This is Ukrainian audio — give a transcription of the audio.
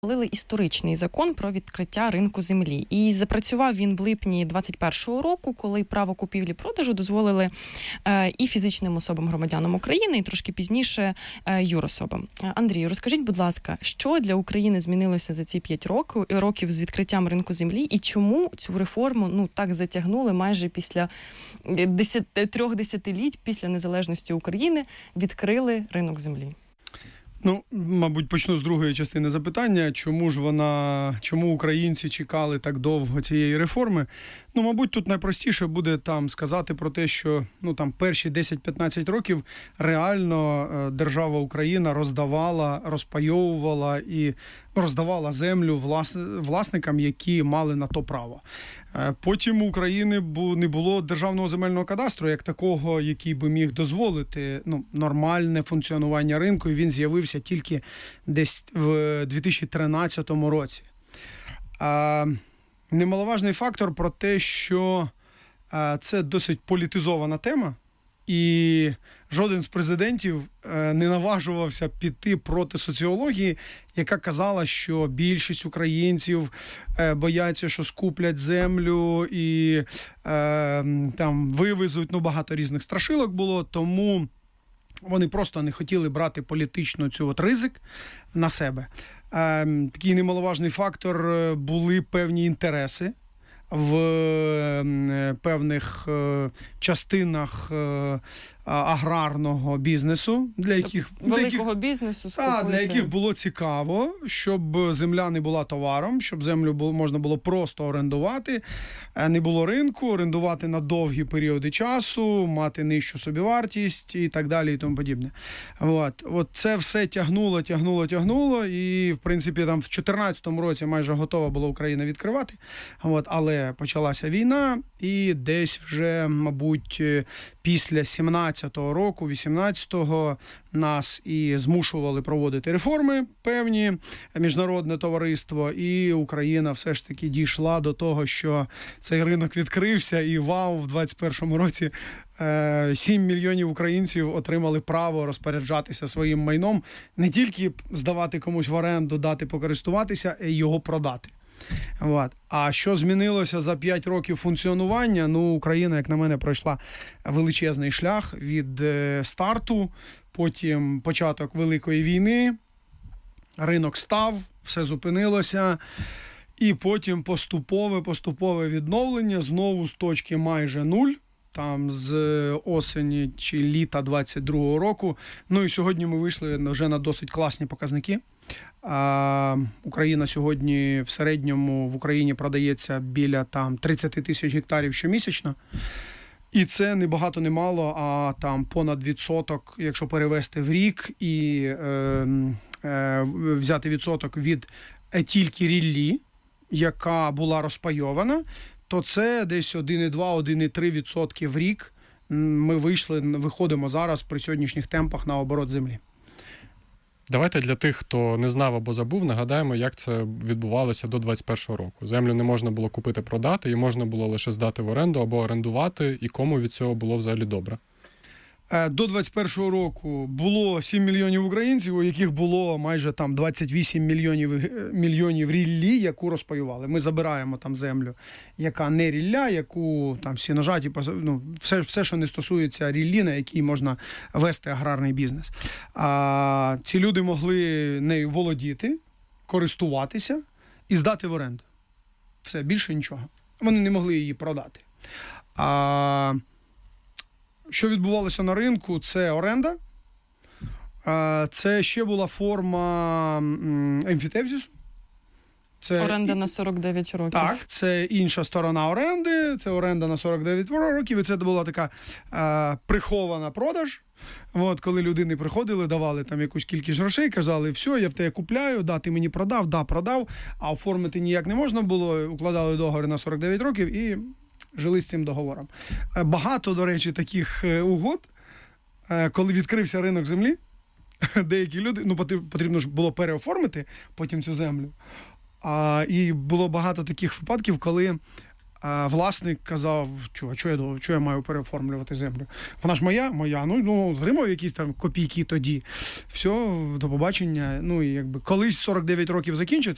Ухвалили історичний закон про відкриття ринку землі. І запрацював він в липні 2021 року, коли право купівлі-продажу дозволили і фізичним особам громадянам України, і трошки пізніше юрособам. Андрію, розкажіть, будь ласка, що для України змінилося за ці 5 років з відкриттям ринку землі, і чому цю реформу так затягнули майже після 3 десятиліть після незалежності України відкрили ринок землі? Мабуть, почну з другої частини запитання. Чому українці чекали так довго цієї реформи? Мабуть, тут найпростіше буде сказати про те, що перші 10-15 років реально держава Україна розпайовувала і роздавала землю власникам, які мали на то право. Потім у України не було державного земельного кадастру, як такого, який би міг дозволити нормальне функціонування ринку, і він з'явився тільки десь в 2013 році. Немаловажний фактор про те, що це досить політизована тема, і жоден з президентів не наважувався піти проти соціології, яка казала, що більшість українців бояться, що скуплять землю і вивезуть. Багато різних страшилок було, тому вони просто не хотіли брати політичну цю ризик на себе. Такий немаловажний фактор – були певні інтереси в певних частинах аграрного бізнесу, для яких було цікаво, щоб земля не була товаром, щоб землю можна було просто орендувати, не було ринку, орендувати на довгі періоди часу, мати нижчу собівартість і так далі і тому подібне. От це все тягнуло, і в принципі в 2014 році майже готова була Україна відкривати, але почалася війна, і десь вже, мабуть, після 17-го року, 18-го нас і змушували проводити реформи певні, міжнародне товариство, і Україна все ж таки дійшла до того, що цей ринок відкрився, і в 21-му році 7 мільйонів українців отримали право розпоряджатися своїм майном, не тільки здавати комусь в оренду, дати покористуватися, а й його продати. А що змінилося за 5 років функціонування? Україна, як на мене, пройшла величезний шлях від старту, потім початок Великої війни, ринок став, все зупинилося, і потім поступове відновлення, знову з точки майже нуль, з осені чи літа 22-го року. І сьогодні ми вийшли вже на досить класні показники. Україна сьогодні в середньому в Україні продається біля 30 тисяч гектарів щомісячно. І це не багато, не мало, а понад відсоток, якщо перевести в рік і взяти відсоток від тільки ріллі, яка була розпайована, то це десь 1,2-1,3% в рік ми виходимо зараз при сьогоднішніх темпах на оборот землі. Давайте для тих, хто не знав або забув, нагадаємо, як це відбувалося до 2021 року. Землю не можна було купити-продати, її можна було лише здати в оренду або орендувати, і кому від цього було взагалі добре? До 2021 року було 7 мільйонів українців, у яких було майже 28 мільйонів ріллі, яку розпаювали. Ми забираємо землю, яка не рілля, яку сіножаті, все, що не стосується ріллі, на якій можна вести аграрний бізнес. Ці люди могли нею володіти, користуватися і здати в оренду. Все, більше нічого. Вони не могли її продати. Що відбувалося на ринку? Це оренда. Це ще була форма емфітевзису. Оренда на 49 років. Так, це інша сторона оренди, це оренда на 49 років, і це була така прихована продаж. Коли людини приходили, давали якусь кількість грошей, казали, все, я в тебе купляю, ти мені продав, продав, а оформити ніяк не можна було, укладали договір на 49 років і жили з цим договором. Багато, до речі, таких угод, коли відкрився ринок землі, деякі люди, потрібно ж було переоформити потім цю землю. І було багато таких випадків, коли власник казав, що я маю переоформлювати землю? Вона ж моя, отримав якісь копійки тоді. Все, до побачення. Колись 49 років закінчаться,